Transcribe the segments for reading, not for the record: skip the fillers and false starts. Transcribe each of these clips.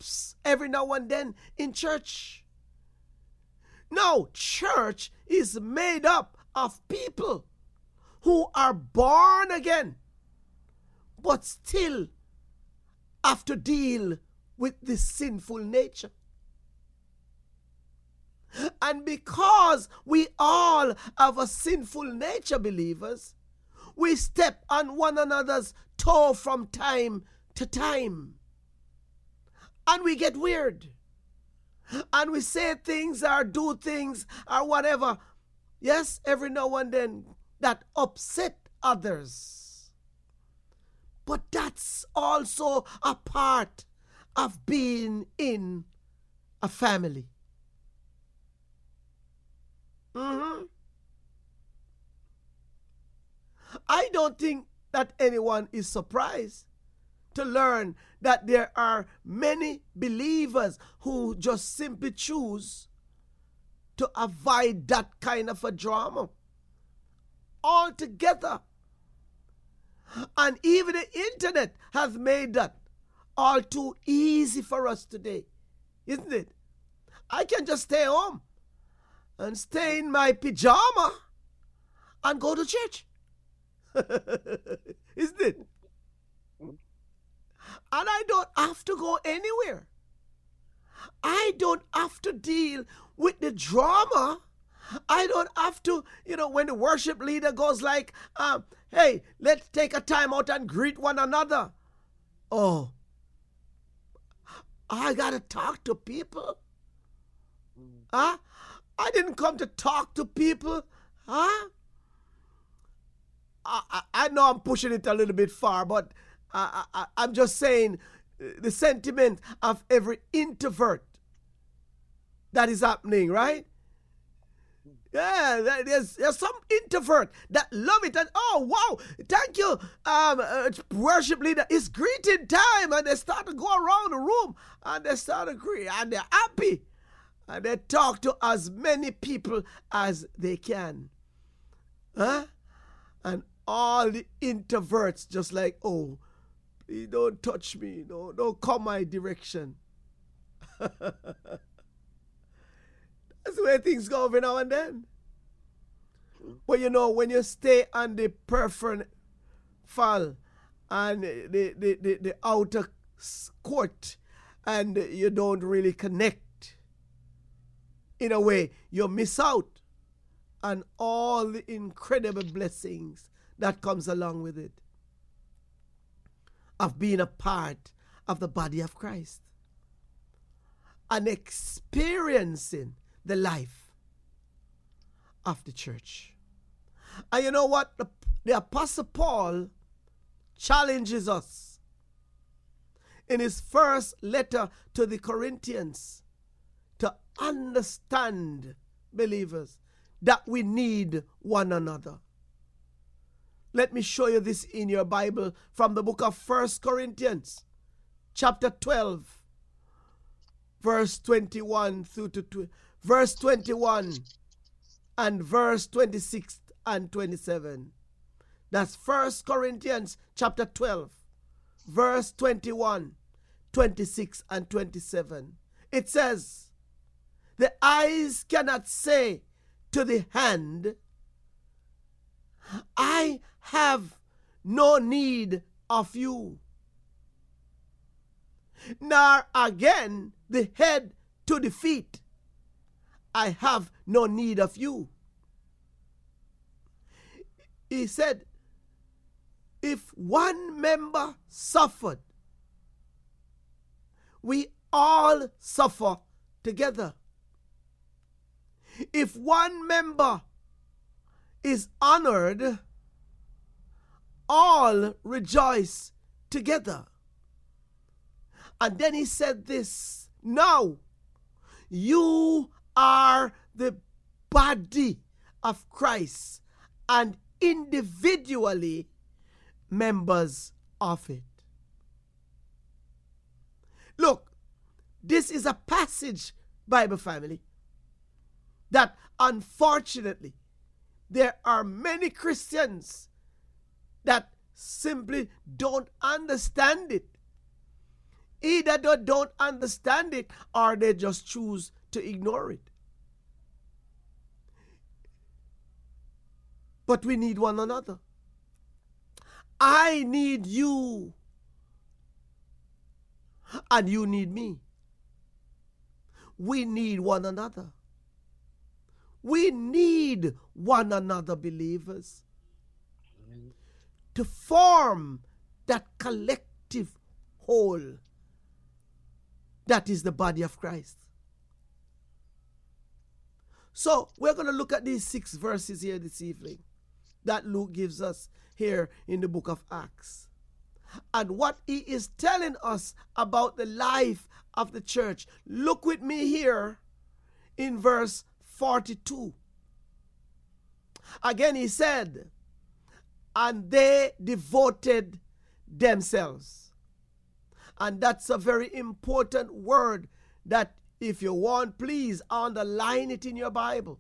pops every now and then in church. No, church is made up of people who are born again, but still have to deal with this sinful nature. And because we all have a sinful nature, believers, we step on one another's toe from time to time. And we get weird. And we say things or do things or whatever. Yes, every now and then that upset others. But that's also a part of being in a family. I don't think that anyone is surprised to learn that there are many believers who just simply choose to avoid that kind of a drama altogether. And even the internet has made that all too easy for us today, isn't it? I can just stay home and stay in my pajama and go to church. Isn't it? And I don't have to go anywhere. I don't have to deal with the drama. I don't have to, when the worship leader goes like, hey, let's take a time out and greet one another. Oh, I got to talk to people. Huh? I didn't come to talk to people. Huh? I know I'm pushing it a little bit far, but I'm just saying the sentiment of every introvert that is happening, right? Yeah, there's some introvert that love it and oh wow, thank you, worship leader. It's greeting time, and they start to go around the room and they start to greet and they're happy and they talk to as many people as they can, huh? And all the introverts just like, oh, please don't touch me, no, don't come my direction. That's the way things go every now and then. But when you stay on the peripheral and the outer court and you don't really connect, in a way, you miss out on all the incredible blessings that comes along with it of being a part of the body of Christ and experiencing the life of the church. And you know what? The Apostle Paul challenges us in his first letter to the Corinthians to understand, believers, that we need one another. Let me show you this in your Bible from the book of 1 Corinthians, chapter 12, verse 21 through to verse 21 and verse 26 and 27. That's 1 Corinthians chapter 12, verse 21, 26 and 27. It says, the eyes cannot say to the hand, I have no need of you. Nor again the head to the feet, I have no need of you. He said, if one member suffered, we all suffer together. If one member is honored, all rejoice together. And then he said this, now you are the body of Christ and individually members of it. Look, this is a passage, Bible family, that unfortunately there are many Christians that simply don't understand it. Either they don't understand it or they just choose to ignore it. But we need one another. I need you, and you need me. We need one another. We need one another, believers, to form that collective whole that is the body of Christ. So we're going to look at these 6 verses here this evening that Luke gives us here in the book of Acts. And what he is telling us about the life of the church. Look with me here in verse 42. Again he said, and they devoted themselves. And that's a very important word that, if you want, please underline it in your Bible.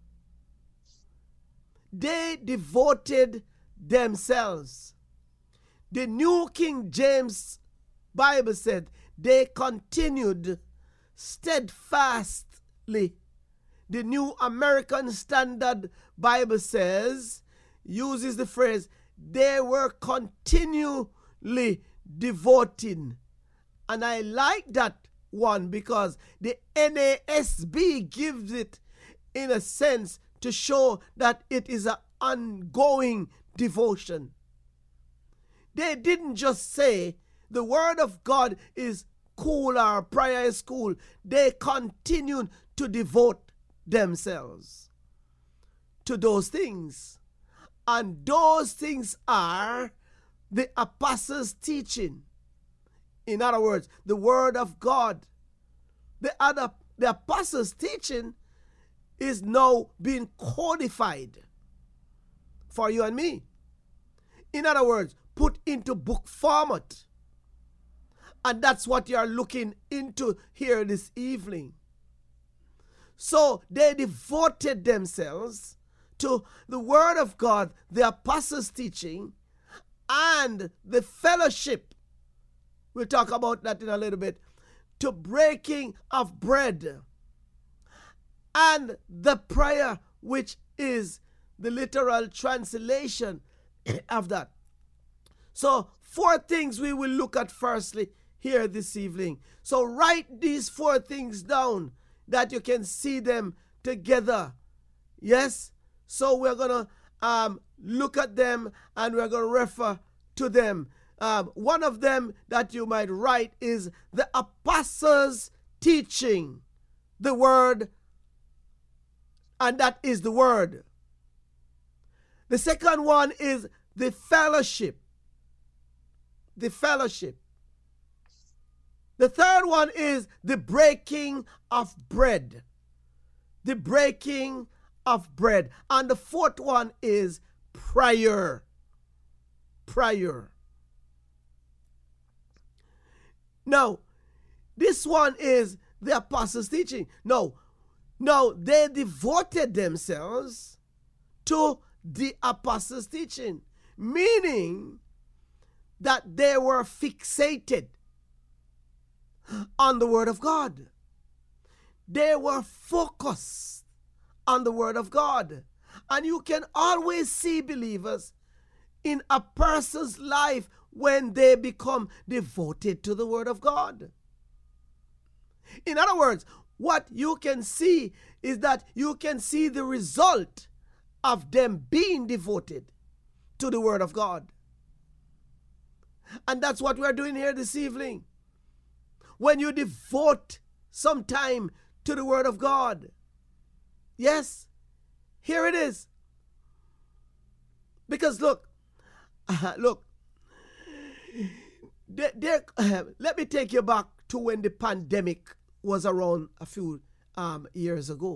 They devoted themselves. The New King James Bible said they continued steadfastly. The New American Standard Bible uses the phrase, they were continually devoting. And I like that one because the NASB gives it in a sense to show that it is an ongoing devotion. They didn't just say the word of God is cool or prayer is cool. They continued to devote themselves to those things. And those things are the apostles' teaching. In other words, the word of God. The apostles' teaching is now being codified for you and me. In other words, put into book format. And that's what you are looking into here this evening. So they devoted themselves to the word of God, the apostles' teaching, and the fellowship. We'll talk about that in a little bit. To breaking of bread. And the prayer, which is the literal translation of that. So 4 things we will look at firstly here this evening. So write these 4 things down that you can see them together. Yes? So we're going to look at them and we're going to refer to them. One of them that you might write is the apostles' teaching, the word, and that is the word. The second one is the fellowship. The fellowship. The third one is the breaking of bread. The breaking of bread. And the fourth one is prayer. Prayer. Now, this one is the apostles' teaching. No, they devoted themselves to the apostles' teaching, meaning that they were fixated on the word of God. They were focused on the word of God. And you can always see, believers, in a person's life when they become devoted to the word of God. In other words, what you can see is that you can see the result of them being devoted to the word of God. And that's what we're doing here this evening. When you devote some time to the word of God, yes, here it is. Because look, let me take you back to when the pandemic was around a few years ago.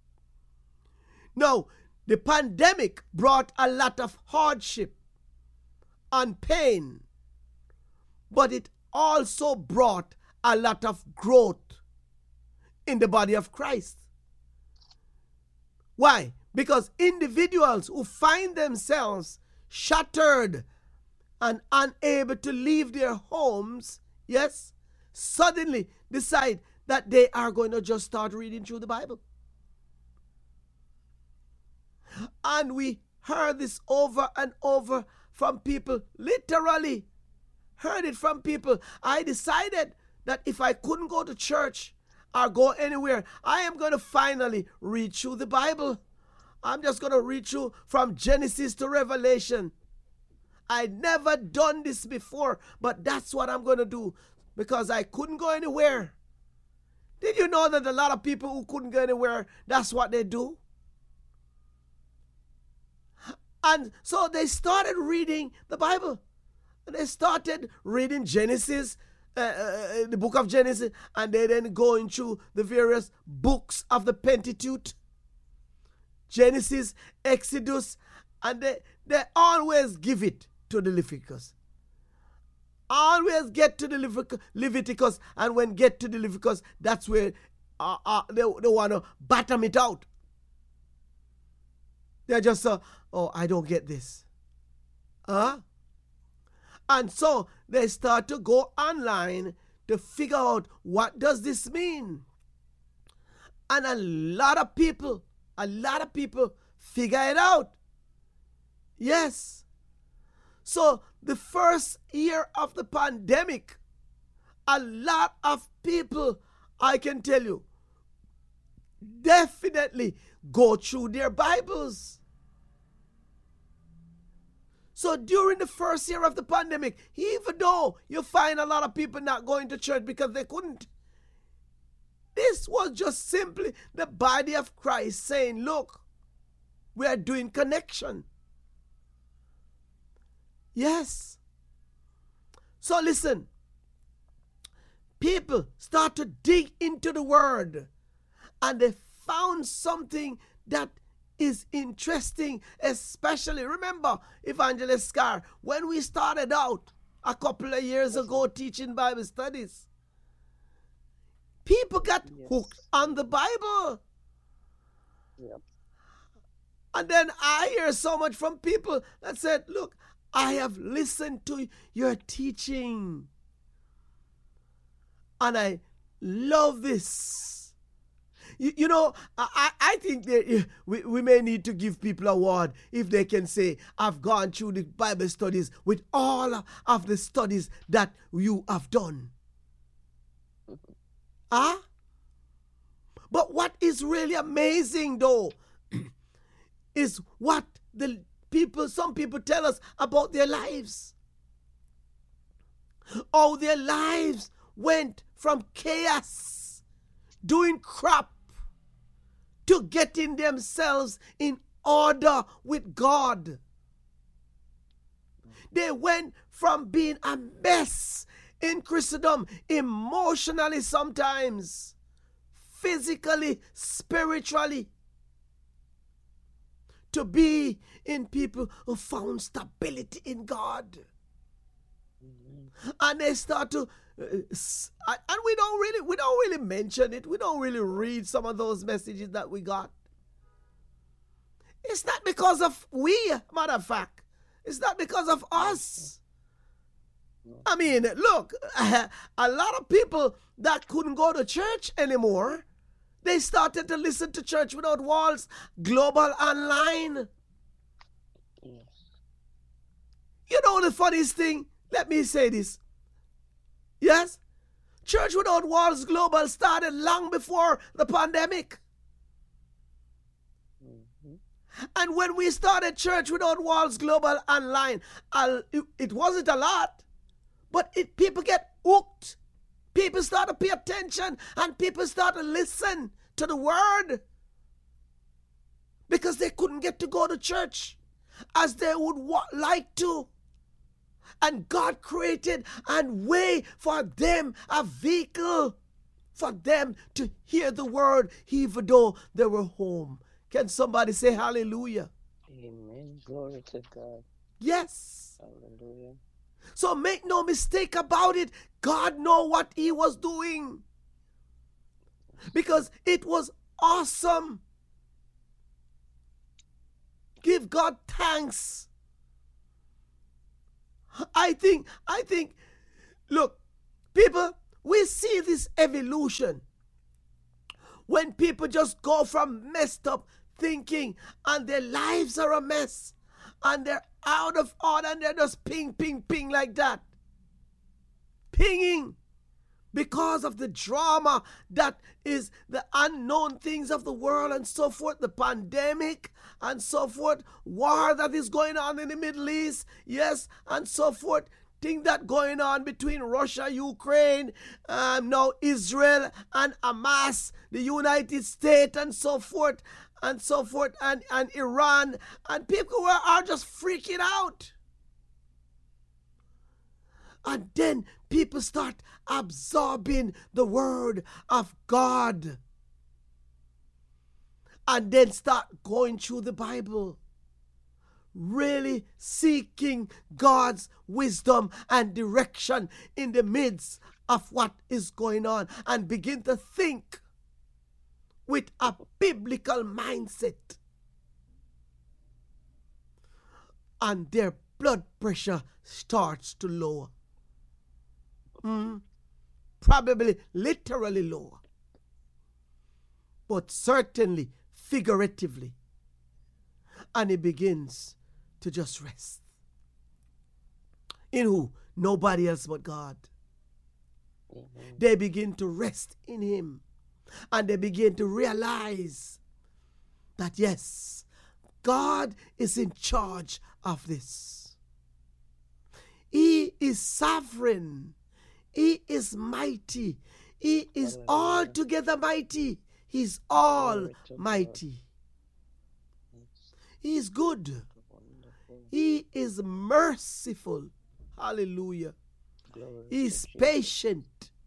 Now, the pandemic brought a lot of hardship and pain, but it also brought a lot of growth in the body of Christ. Why? Because individuals who find themselves shattered and unable to leave their homes, yes, suddenly decide that they are going to just start reading through the Bible. And we heard this over and over from people, literally heard it from people. I decided that if I couldn't go to church or go anywhere, I am going to finally read through the Bible. I'm just going to read through from Genesis to Revelation. I never done this before, but that's what I'm going to do because I couldn't go anywhere. Did you know that a lot of people who couldn't go anywhere, that's what they do? And so they started reading the Bible. And they started reading Genesis, the book of Genesis, and they then going through the various books of the Pentateuch, Genesis, Exodus, and they always give it to the Leviticus. Always get to the Leviticus, and when get to the Leviticus, that's where they want to bottom it out. They're just, oh, I don't get this. And so they start to go online to figure out what does this mean. And a lot of people figure it out. Yes. So the first year of the pandemic, a lot of people, I can tell you, definitely go through their Bibles. So during the first year of the pandemic, even though you find a lot of people not going to church because they couldn't, this was just simply the body of Christ saying, look, we are doing connection. Yes. So listen, people start to dig into the word and they found something that is interesting, especially, remember, Evangelist Scar, when we started out a couple of years ago teaching Bible studies, people got hooked on the Bible. Yep. And then I hear so much from people that said, look, I have listened to your teaching and I love this. You know, I think that we may need to give people an award if they can say, I've gone through the Bible studies with all of the studies that you have done. But what is really amazing, though, is what some people tell us about their lives. Oh, their lives went from chaos, doing crap, to getting themselves in order with God. They went from being a mess in Christendom, emotionally sometimes, physically, spiritually, to be in people who found stability in God. And they start to, and we don't really mention it. We don't really read some of those messages that we got. It's not because of we, matter of fact. It's not because of us. I mean, look, a lot of people that couldn't go to church anymore, they started to listen to Church Without Walls, Global Online. Yes. You know the funniest thing? Let me say this. Yes? Church Without Walls Global started long before the pandemic. Mm-hmm. And when we started Church Without Walls Global Online, it wasn't a lot, but people get hooked. People start to pay attention and people start to listen to the word because they couldn't get to go to church as they would like to. And God created a way for them, a vehicle for them to hear the word even though they were home. Can somebody say hallelujah? Amen. Glory to God. Yes. Hallelujah. So make no mistake about it. God knew what he was doing. Because it was awesome. Give God thanks. I think, look, people, we see this evolution when people just go from messed up thinking and their lives are a mess and they're out of order and they're just ping, ping, ping like that. Pinging because of the drama that is the unknown things of the world and so forth, the pandemic and so forth, war that is going on in the Middle East, yes, and so forth. Thing that going on between Russia, Ukraine, now Israel and Hamas, the United States and so forth, and Iran, and people are just freaking out. And then people start absorbing the word of God. And then start going through the Bible. Really seeking God's wisdom and direction in the midst of what is going on. And begin to think with a biblical mindset. And their blood pressure starts to lower. Probably literally lower, but certainly figuratively. And it begins to just rest. In who? Nobody else but God. They begin to rest in Him. And they begin to realize that yes, God is in charge of this. He is sovereign. He is mighty. He is altogether mighty. He's almighty. He is good. He is merciful. Hallelujah. He is patient.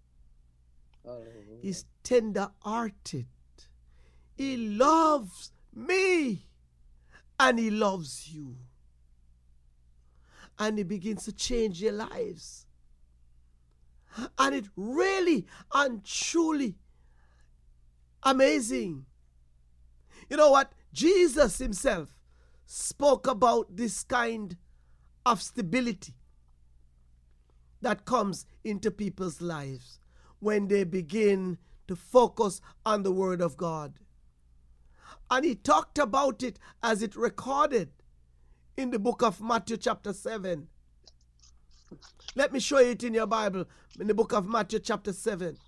He's tender-hearted. He loves me. And He loves you. And He begins to change your lives. And it really and truly amazing. You know what? Jesus Himself spoke about this kind of stability that comes into people's lives when they begin to focus on the Word of God. And He talked about it as it recorded in the book of Matthew chapter 7. Let me show you it in your Bible, in the book of Matthew chapter 7.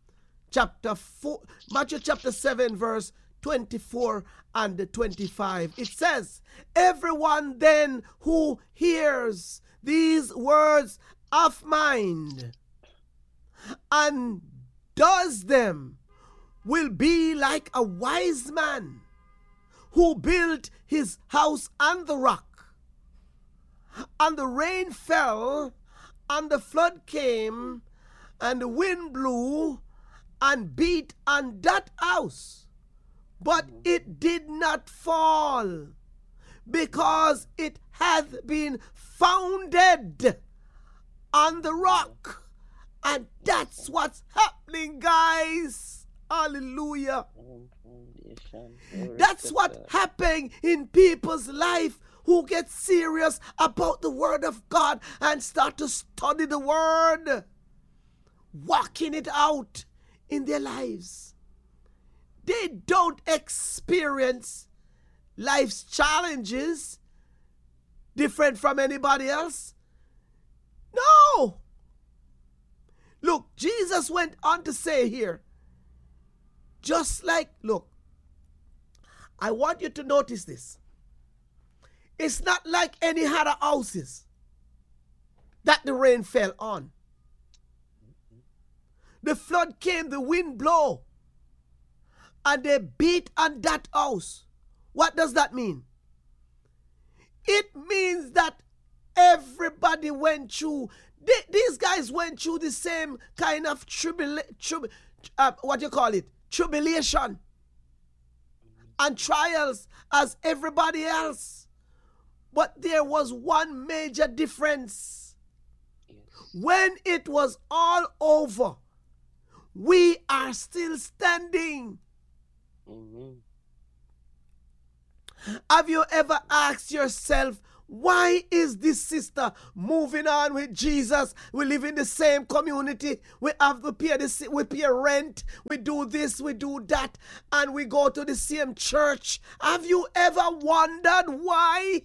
Matthew chapter 7 verse 24 and 25. It says, everyone then who hears these words of mine and does them will be like a wise man who built his house on the rock. And the rain fell, and the flood came, and the wind blew and beat on that house. But it did not fall, because it hath been founded on the rock. And that's what's happening, guys. Hallelujah. That's what happened in people's life who get serious about the Word of God and start to study the Word, walking it out in their lives. They don't experience life's challenges different from anybody else. No. Look, Jesus went on to say here, just like, look, I want you to notice this. It's not like any other houses that the rain fell on. The flood came, the wind blew, and they beat on that house. What does that mean? It means that everybody went through, these guys went through the same kind of tribulation and trials as everybody else. But there was one major difference. Yes. When it was all over, we are still standing. Mm-hmm. Have you ever asked yourself Why is this sister moving on with Jesus? We live in the same community. We have to pay we pay rent. We do this, we do that, and we go to the same church. Have you ever wondered why?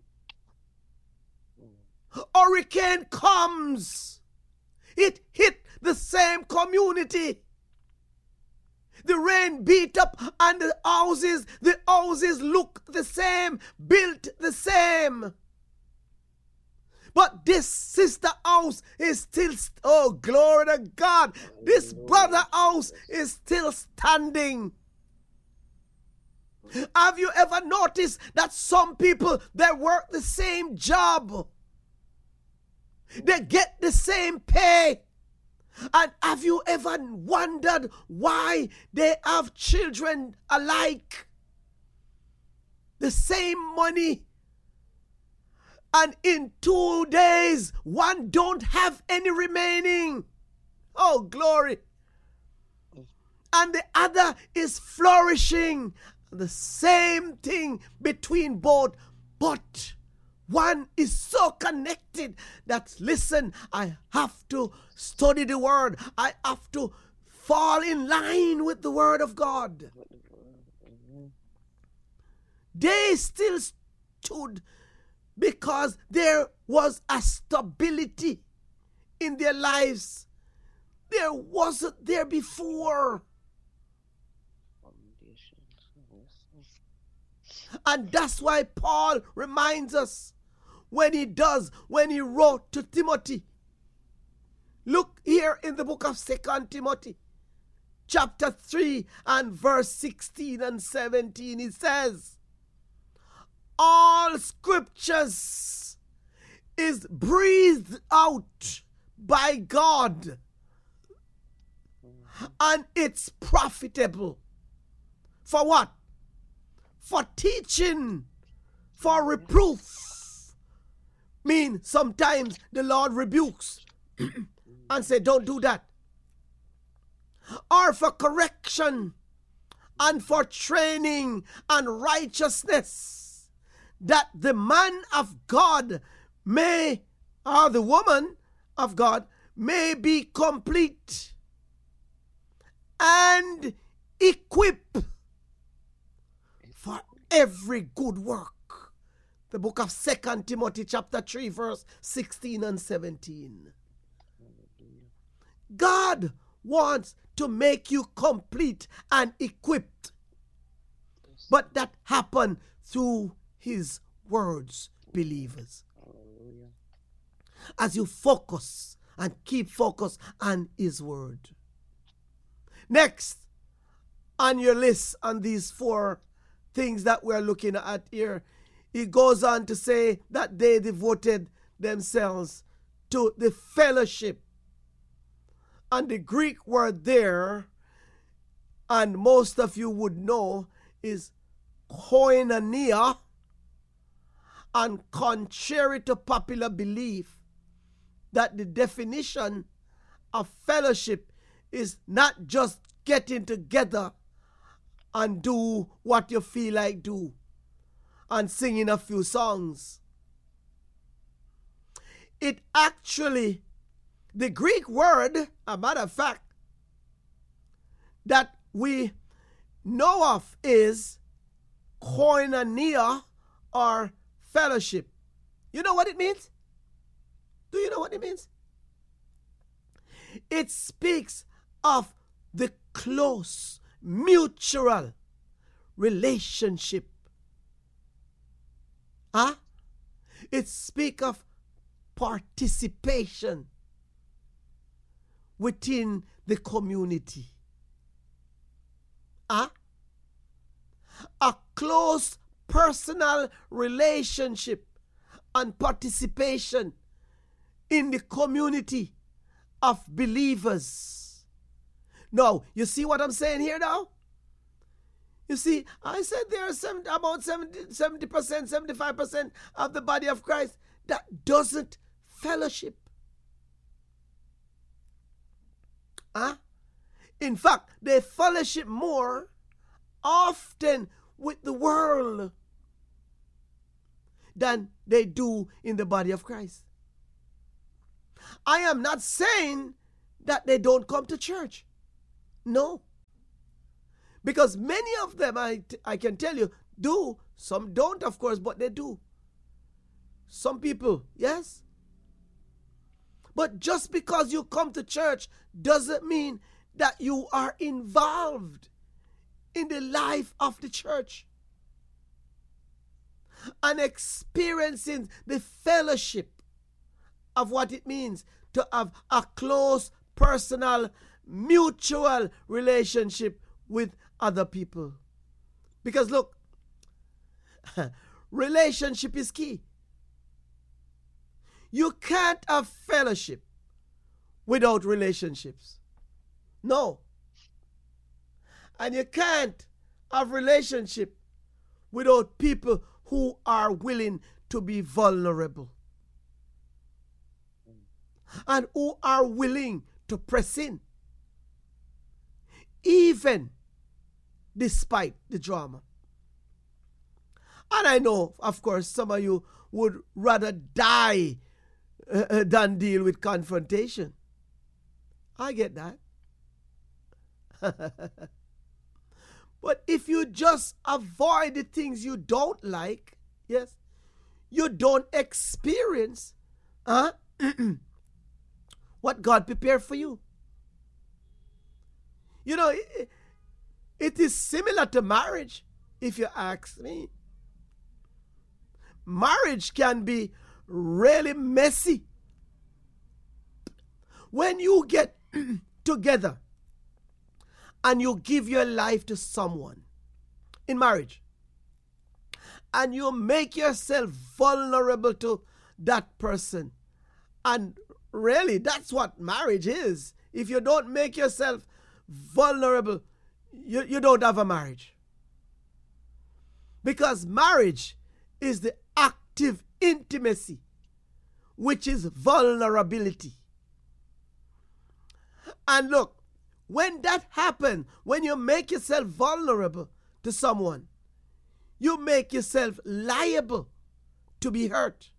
Hurricane comes. It hit the same community. The rain beat up and the houses look the same, built the same. But this sister house is still, oh, glory to God. This brother house is still standing. Have you ever noticed that some people, they work the same job? They get the same pay. And have you ever wondered why they have children alike? The same money. And in 2 days, one don't have any remaining. Oh, glory. And the other is flourishing. The same thing between both. But one is so connected that, listen, I have to study the word. I have to fall in line with the word of God. They still stood because there was a stability in their lives. There wasn't there before. And that's why Paul reminds us when he wrote to Timothy. Look here in the book of 2 Timothy, chapter 3 and verse 16 and 17. He says, all scriptures is breathed out by God, and it's profitable. For what? For teaching, for reproof. Mean sometimes the Lord rebukes and say, don't do that. Or for correction and for training and righteousness, that the man of God may, or the woman of God, may be complete and equipped for every good work. The book of 2 Timothy chapter 3 verse 16 and 17. God wants to make you complete and equipped. But that happens through his words, believers. As you focus and keep focus on his word. Next on your list on these 4 things that we're looking at here, he goes on to say that they devoted themselves to the fellowship. And the Greek word there, and most of you would know, is koinonia. And contrary to popular belief, that the definition of fellowship is not just getting together and do what you feel like do and singing a few songs. It actually, the Greek word, a matter of fact, that we know of is koinonia, or fellowship. You know what it means? Do you know what it means? It speaks of the close, mutual relationship. It speaks of participation within the community. A close personal relationship and participation in the community of believers. Now, you see what I'm saying here now? You see, I said there are about 70%, 75% of the body of Christ that doesn't fellowship. In fact, they fellowship more often with the world. than they do in the body of Christ. I am not saying that they don't come to church. No. Because many of them, I can tell you, do. Some don't, of course, but they do. Some people, yes. But just because you come to church doesn't mean that you are involved in the life of the church and experiencing the fellowship of what it means to have a close, personal, mutual relationship with other people. Because look, relationship is key. You can't have fellowship without relationships. No. And you can't have relationship without people who are willing to be vulnerable and who are willing to press in, even despite the drama. And I know, of course, some of you would rather die than deal with confrontation. I get that. But if you just avoid the things you don't like, yes, you don't experience what God prepared for you. You know, it is similar to marriage, if you ask me. Marriage can be really messy. When you get together and you give your life to someone in marriage and you make yourself vulnerable to that person, and really that's what marriage is. If you don't make yourself vulnerable, you don't have a marriage. Because marriage is the active intimacy, which is vulnerability. And look, when that happens, when you make yourself vulnerable to someone, you make yourself liable to be hurt.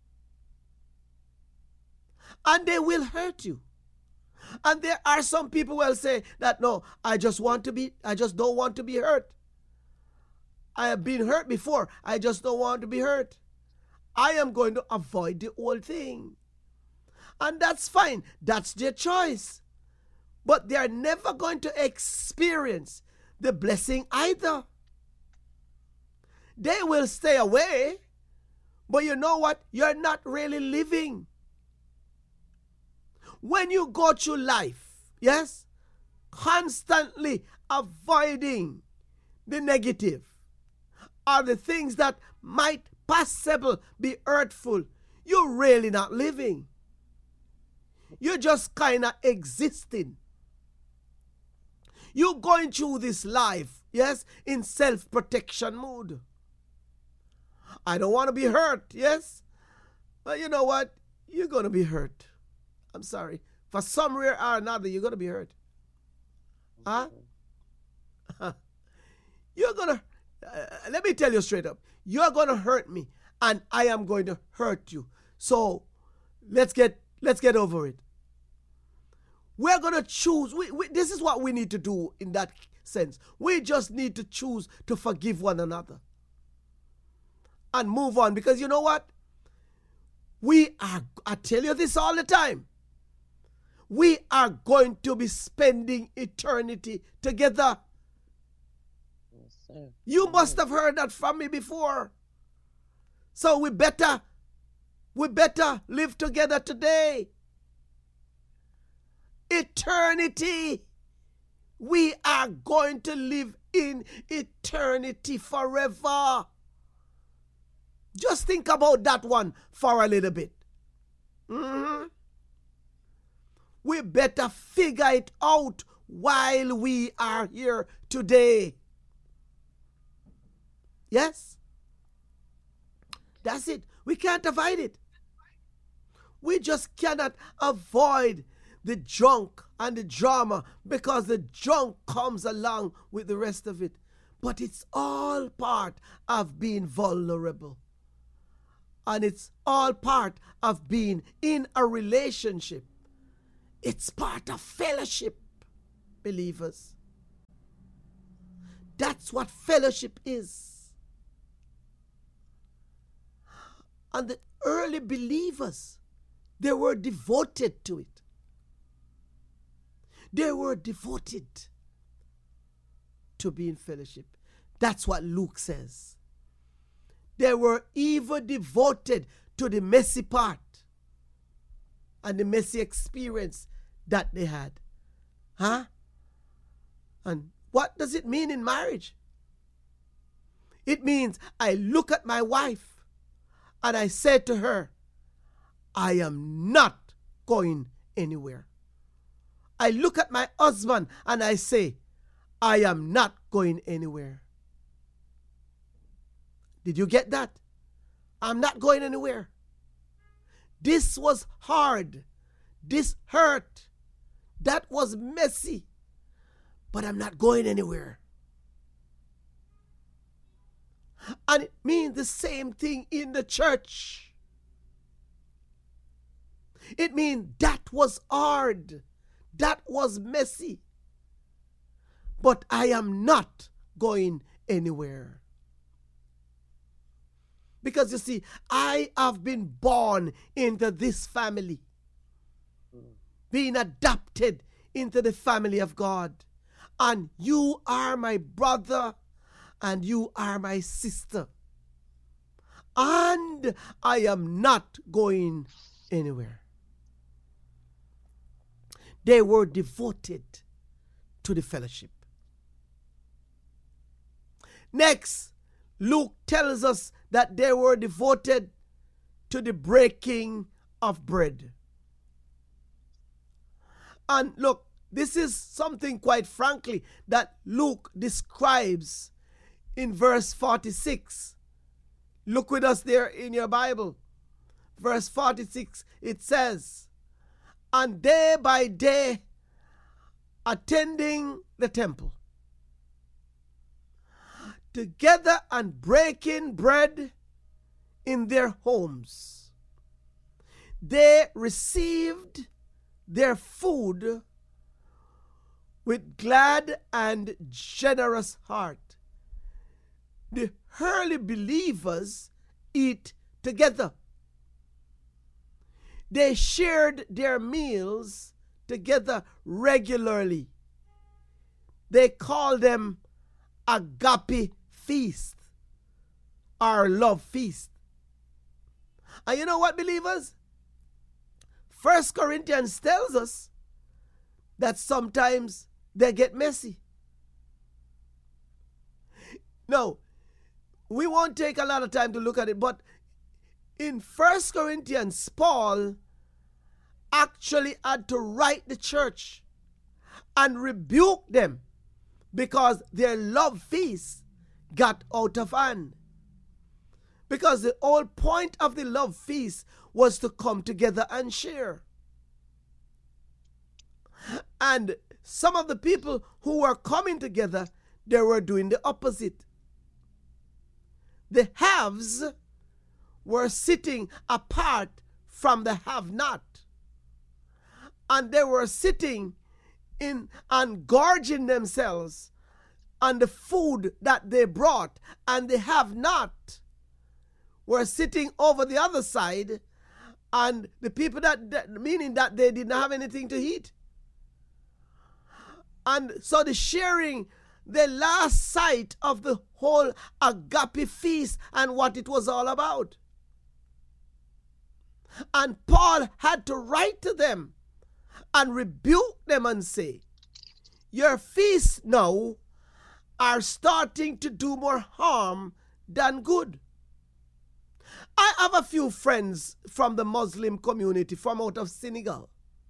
And they will hurt you. And there are some people who will say that, no, I just don't want to be hurt. I have been hurt before. I just don't want to be hurt. I am going to avoid the whole thing. And that's fine. That's their choice. But they are never going to experience the blessing either. They will stay away. But you know what? You're not really living. When you go through life, yes, constantly avoiding the negative or the things that might possibly be hurtful, you're really not living. You're just kind of existing. You're going through this life, yes, in self-protection mode. I don't want to be hurt, yes? But you know what? You're going to be hurt. I'm sorry. For some way or another, you're going to be hurt. Huh? You're going to, let me tell you straight up. You're going to hurt me, and I am going to hurt you. So, let's get over it. We're going to choose. This is what we need to do in that sense. We just need to choose to forgive one another and move on. Because you know what? I tell you this all the time. We are going to be spending eternity together. Yes, sir. You must have heard that from me before. So we better live together today. Eternity. We are going to live in eternity forever. Just think about that one for a little bit. We better figure it out while we are here today. Yes? That's it. We can't avoid it. We just cannot avoid the junk and the drama because the junk comes along with the rest of it. But it's all part of being vulnerable. And it's all part of being in a relationship. It's part of fellowship, believers. That's what fellowship is. And the early believers, they were devoted to it. They were devoted to being fellowship. That's what Luke says. They were even devoted to the messy part and the messy experience that they had. Huh? And what does it mean in marriage? It means I look at my wife and I say to her, I am not going anywhere. I look at my husband and I say, I am not going anywhere. Did you get that? I'm not going anywhere. This was hard. This hurt. That was messy. But I'm not going anywhere. And it means the same thing in the church. It means that was hard. That was messy. But I am not going anywhere. Because you see, I have been born into this family. Being adopted into the family of God. And you are my brother and you are my sister. And I am not going anywhere. They were devoted to the fellowship. Next, Luke tells us that they were devoted to the breaking of bread. And look, this is something quite frankly that Luke describes in verse 46. Look with us there in your Bible. Verse 46, it says, and day by day attending the temple, together and breaking bread in their homes, they received their food with glad and generous heart. The early believers eat together. They shared their meals together regularly. They call them agape feast or love feast. And you know what, believers? 1 Corinthians tells us that sometimes they get messy. No, we won't take a lot of time to look at it, but in 1 Corinthians, Paul actually had to write the church and rebuke them because their love feast got out of hand. Because the whole point of the love feast was to come together and share. And some of the people who were coming together, they were doing the opposite. The haves were sitting apart from the have-not. And they were sitting in and gorging themselves on the food that they brought. And the have-not were sitting over the other side, and the people meaning that they didn't have anything to eat. And so the sharing, they lost sight of the whole agape feast and what it was all about. And Paul had to write to them and rebuke them and say, your feasts now are starting to do more harm than good. I have a few friends from the Muslim community from out of Senegal.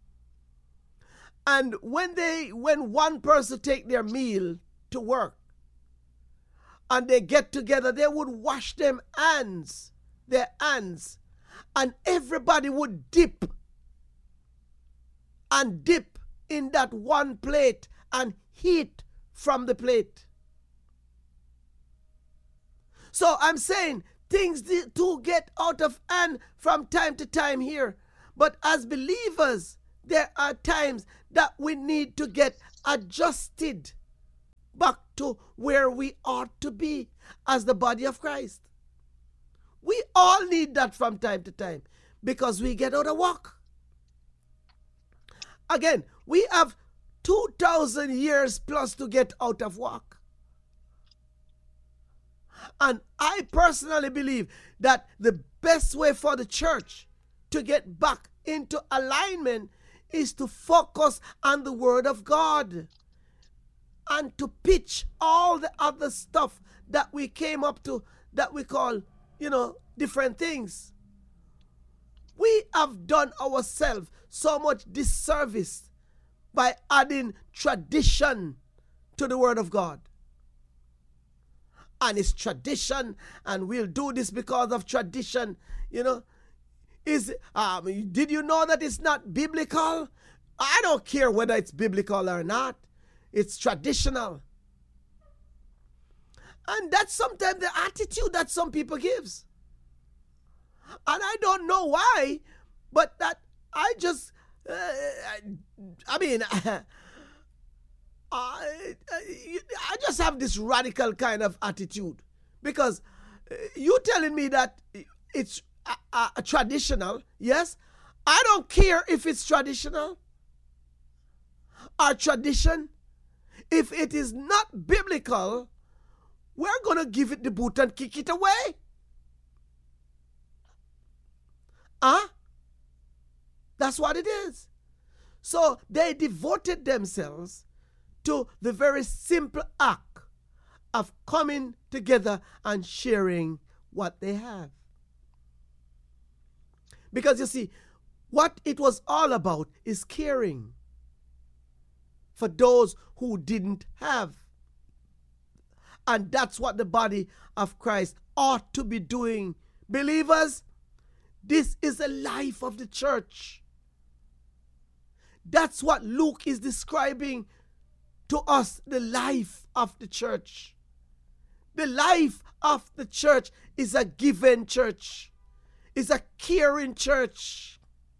And when one person take their meal to work and they get together, they would wash their hands, and everybody would dip in that one plate and eat from the plate. So I'm saying things do get out of hand from time to time here. But as believers, there are times that we need to get adjusted back to where we ought to be as the body of Christ. We all need that from time to time because we get out of whack. Again, we have 2,000 years plus to get out of whack. And I personally believe that the best way for the church to get back into alignment is to focus on the Word of God and to pitch all the other stuff that we came up to that we call, different things. We have done ourselves so much disservice by adding tradition to the Word of God. And it's tradition, and we'll do this because of tradition. Did you know that it's not biblical? I don't care whether it's biblical or not. It's traditional. And that's sometimes the attitude that some people gives. And I don't know why, but that I just, I just have this radical kind of attitude, because you telling me that it's traditional. Yes, I don't care if it's traditional or tradition. If it is not biblical, we're going to give it the boot and kick it away. That's what it is. So they devoted themselves to the very simple act of coming together and sharing what they have. Because you see, what it was all about is caring for those who didn't have. And that's what the body of Christ ought to be doing. Believers, this is the life of the church. That's what Luke is describing to us, the life of the church. The life of the church is a given church. It's a caring church.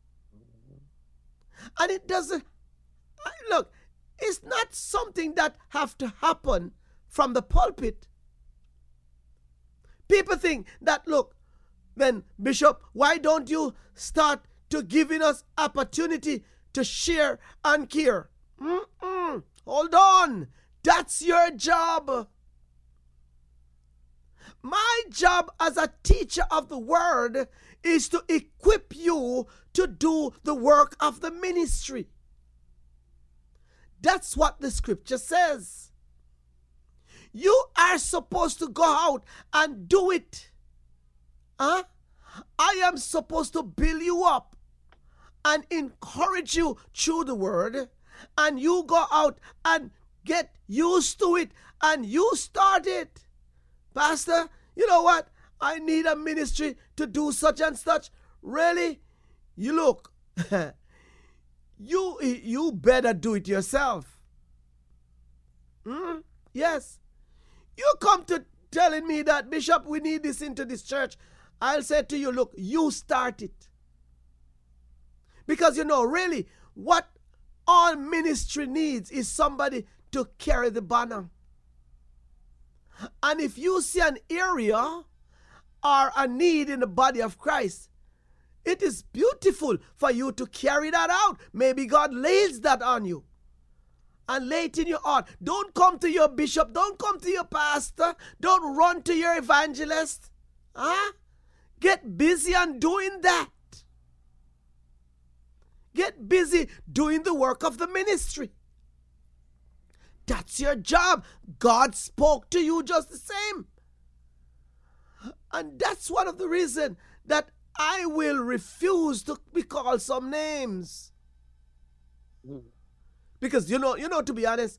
And it doesn't, look, it's not something that have to happen from the pulpit. People think that, look, then Bishop, why don't you start to giving us opportunity to share and care? Hold on. That's your job. My job as a teacher of the word is to equip you to do the work of the ministry. That's what the scripture says. You are supposed to go out and do it. I am supposed to build you up and encourage you through the word, and you go out and get used to it, and you start it. Pastor, you know what? I need a ministry to do such and such. Really? You look, you better do it yourself. Yes. You come to telling me that, Bishop, we need this into this church. I'll say to you, look, you start it. Because really, what all ministry needs is somebody to carry the banner. And if you see an area or a need in the body of Christ, it is beautiful for you to carry that out. Maybe God lays that on you and lay it in your heart. Don't come to your bishop. Don't come to your pastor. Don't run to your evangelist. Get busy on doing that. Get busy doing the work of the ministry. That's your job. God spoke to you just the same. And that's one of the reasons that I will refuse to be called some names. Because, to be honest,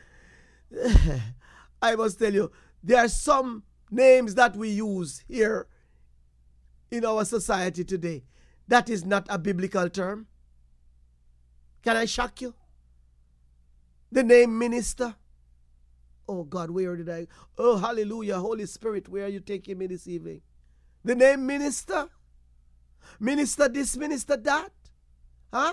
I must tell you, there are some names that we use here in our society today. That is not a biblical term. Can I shock you? The name minister. Oh God, where did I? Oh, hallelujah. Holy Spirit, where are you taking me this evening? The name minister? Minister this, minister that? Huh?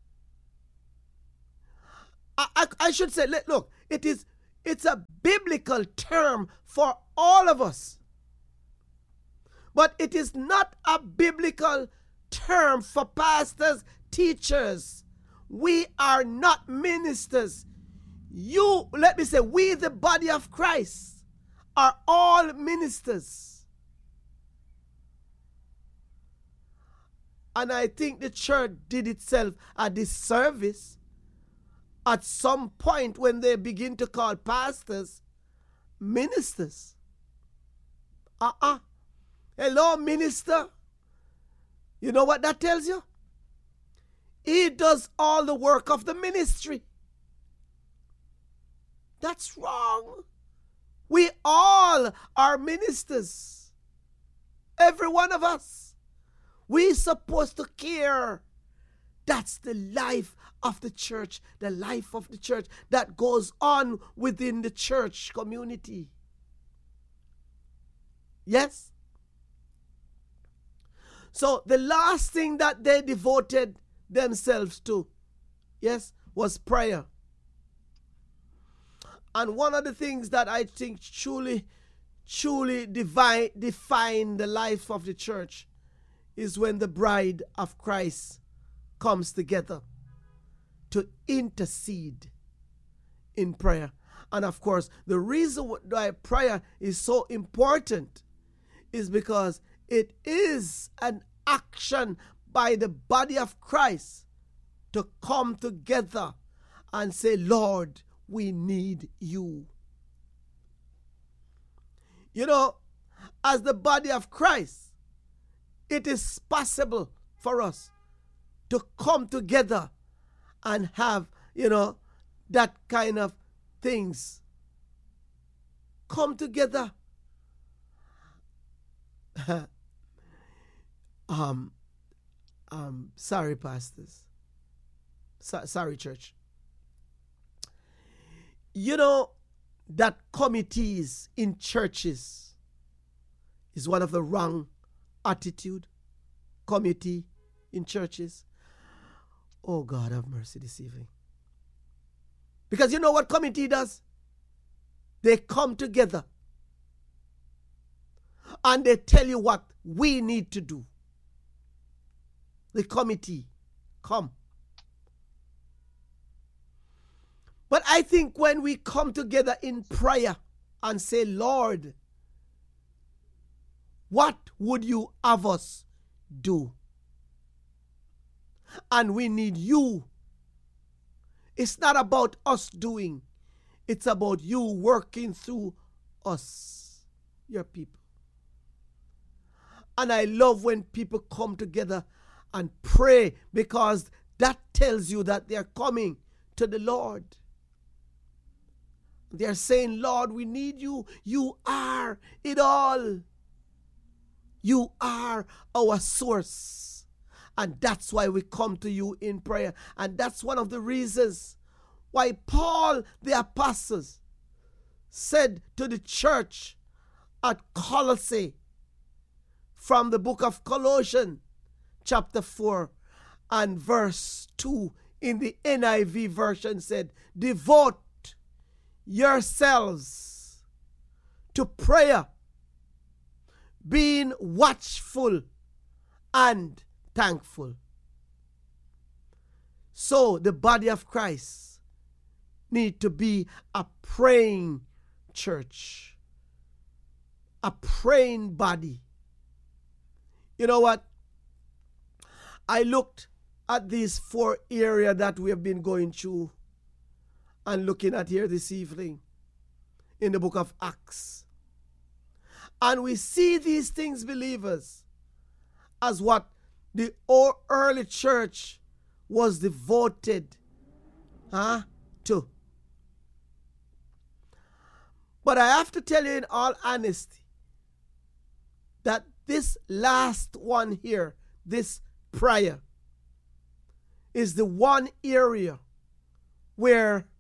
I should say, look, it's a biblical term for all of us. But it is not a biblical term for pastors, teachers. We are not ministers. Let me say, we, the body of Christ, are all ministers. And I think the church did itself a disservice at some point when they begin to call pastors ministers. Hello, minister. You know what that tells you? He does all the work of the ministry. That's wrong. We all are ministers. Every one of us. We're supposed to care. That's the life of the church. The life of the church that goes on within the church community. Yes? So the last thing that they devoted themselves to, yes, was prayer. And one of the things that I think truly define the life of the church is when the bride of Christ comes together to intercede in prayer. And of course, the reason why prayer is so important is because it is an action by the body of Christ to come together and say, Lord, we need you. You know, as the body of Christ, it is possible for us to come together and have, that kind of things. Come together. Sorry, pastors. Sorry, church. You know that committees in churches is one of the wrong attitude. Committee in churches. Oh, God, have mercy this evening. Because you know what committee does? They come together and they tell you what we need to do. The committee come. But I think when we come together in prayer and say, Lord, what would you have us do? And we need you. It's not about us doing. It's about you working through us, your people. And I love when people come together and pray, because that tells you that they're coming to the Lord. They're saying, Lord, we need you. You are it all. You are our source. And that's why we come to you in prayer. And that's one of the reasons why Paul the Apostle said to the church at Colossae, from the book of Colossians, chapter 4 and verse 2 in the NIV version said, devote yourselves to prayer, being watchful and thankful. So the body of Christ need to be a praying church, a praying body. You know what? I looked at these 4 areas that we have been going through and looking at here this evening in the book of Acts. And we see these things, believers, as what the early church was devoted to. But I have to tell you in all honesty that this last one here, this prayer, is the one area where